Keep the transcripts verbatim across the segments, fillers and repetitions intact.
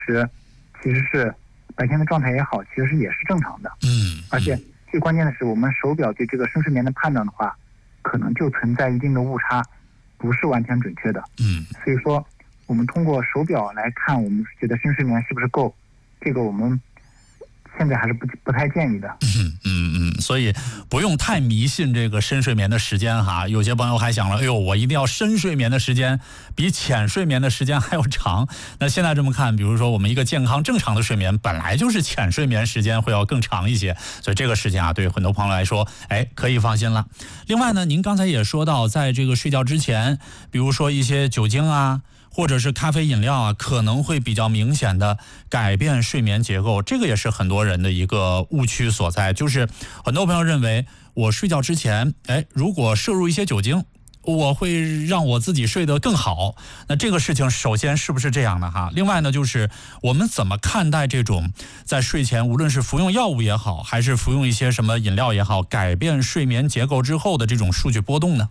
是其实是白天的状态也好，其实是也是正常的。 嗯， 而且最关键的是，我们手表对这个深睡眠的判断的话，可能就存在一定的误差，不是完全准确的。 嗯， 所以说我们通过手表来看，我们觉得深睡眠是不是够，这个我们现在还是不不太建议的。 嗯嗯嗯，所以不用太迷信这个深睡眠的时间哈。有些朋友还想了，哎呦，我一定要深睡眠的时间比浅睡眠的时间还要长。那现在这么看，比如说我们一个健康正常的睡眠，本来就是浅睡眠时间会要更长一些，所以这个事情啊，对很多朋友来说，哎，可以放心了。另外呢，您刚才也说到，在这个睡觉之前，比如说一些酒精啊，或者是咖啡饮料啊，可能会比较明显的改变睡眠结构，这个也是很多人的一个误区所在。就是很多朋友认为，我睡觉之前，哎，如果摄入一些酒精，我会让我自己睡得更好。那这个事情首先是不是这样的哈？另外呢，就是我们怎么看待这种在睡前无论是服用药物也好，还是服用一些什么饮料也好，改变睡眠结构之后的这种数据波动呢？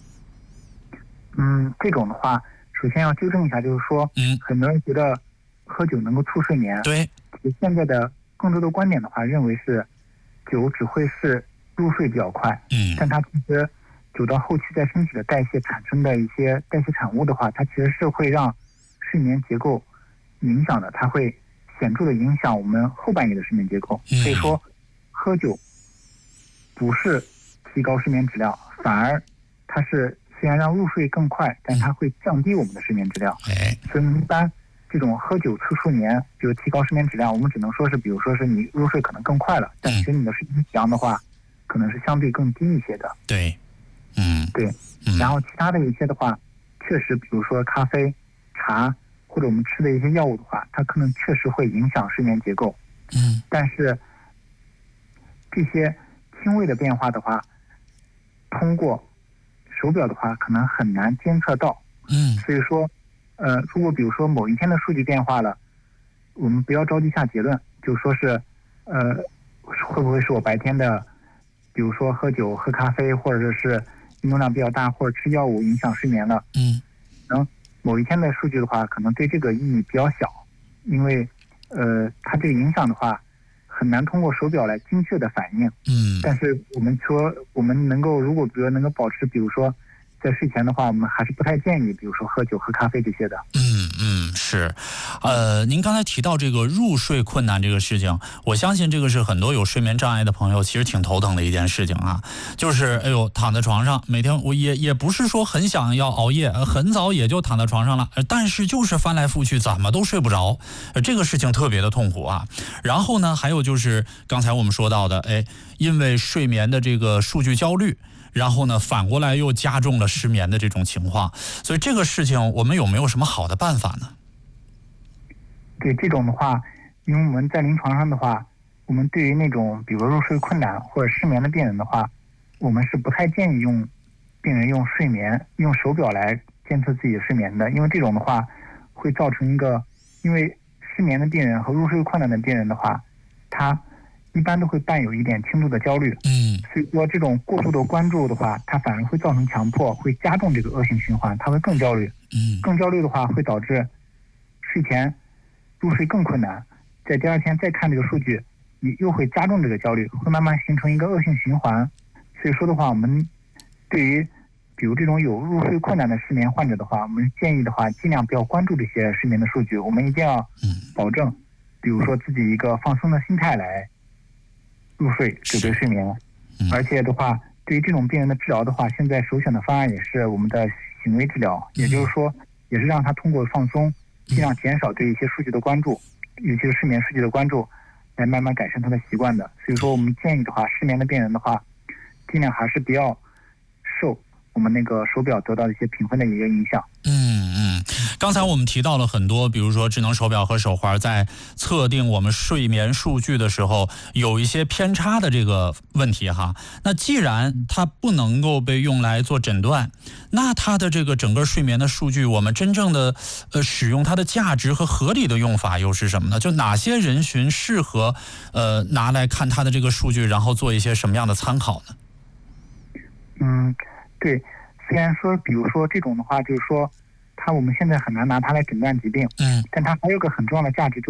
嗯，这种的话，首先要纠正一下，就是说， 嗯， 很多人觉得喝酒能够促睡眠。 对， 其实现在的更多的观点的话，认为是酒只会是入睡比较快， 嗯， 但它其实酒到后期在身体的代谢产生的一些代谢产物的话，它其实是会让睡眠结构影响的，它会显著的影响我们后半夜的睡眠结构。 嗯， 所以说，喝酒不是提高睡眠质量，反而它是虽然让入睡更快，但它会降低我们的睡眠质量。 哎， 所以一般这种喝酒促睡眠，比如提高睡眠质量，我们只能说是，比如说是你入睡可能更快了，但其实你的睡眠质量的话，可能是相对更低一些的。 对，嗯， 对。然后其他的一些的话，确实，比如说咖啡、茶或者我们吃的一些药物的话，它可能确实会影响睡眠结构。 嗯， 但是这些轻微的变化的话，通过手表的话，可能很难监测到。 嗯， 所以说，呃，如果比如说某一天的数据变化了，我们不要着急下结论，就说是，呃，会不会是我白天的，比如说喝酒、喝咖啡，或者是运动量比较大，或者吃药物影响睡眠了？ 嗯， 能某一天的数据的话，可能对这个意义比较小，因为，呃，它这个影响的话，很难通过手表来精确的反映。 嗯， 但是我们说，我们能够如果比如能够保持，比如说在睡前的话，我们还是不太建议，比如说喝酒、喝咖啡这些的。 嗯嗯，是，呃，您刚才提到这个入睡困难这个事情，我相信这个是很多有睡眠障碍的朋友其实挺头疼的一件事情啊。就是哎呦，躺在床上，每天我也也不是说很想要熬夜，很早也就躺在床上了，但是就是翻来覆去怎么都睡不着，这个事情特别的痛苦啊。然后呢，还有就是刚才我们说到的，哎，因为睡眠的这个数据焦虑。然后呢，反过来又加重了失眠的这种情况，所以这个事情我们有没有什么好的办法呢？ 对这种的话，因为我们在临床上的话，我们对于那种比如入睡困难或者失眠的病人的话，我们是不太建议用病人用睡眠用手表来监测自己的睡眠的，因为这种的话会造成一个，因为失眠的病人和入睡困难的病人的话，他一般都会伴有一点轻度的焦虑。 嗯， 所以说这种过度的关注的话，它反而会造成强迫，会加重这个恶性循环，它会更焦虑。 嗯， 更焦虑的话会导致睡前入睡更困难，在第二天再看这个数据，你又会加重这个焦虑，会慢慢形成一个恶性循环。所以说的话，我们对于比如这种有入睡困难的失眠患者的话，我们建议的话，尽量不要关注这些睡眠的数据，我们一定要保证，比如说自己一个放松的心态来入睡，准备睡眠。而且的话，对于这种病人的治疗的话，现在首选的方案也是我们的行为治疗，也就是说，也是让他通过放松，尽量减少对一些数据的关注，尤其是睡眠数据的关注，来慢慢改善他的习惯的。所以说，我们建议的话，失眠的病人的话，尽量还是不要受我们那个手表得到的一些评分的一个影响。 嗯嗯，刚才我们提到了很多，比如说智能手表和手环在测定我们睡眠数据的时候有一些偏差的这个问题哈。那既然它不能够被用来做诊断，那它的这个整个睡眠的数据，我们真正的呃使用它的价值和合理的用法又是什么呢？就哪些人群适合呃拿来看它的这个数据，然后做一些什么样的参考呢？ 嗯，对。虽然说，比如说这种的话，就是说，它我们现在很难拿它来诊断疾病， 嗯， 但它还有个很重要的价值，就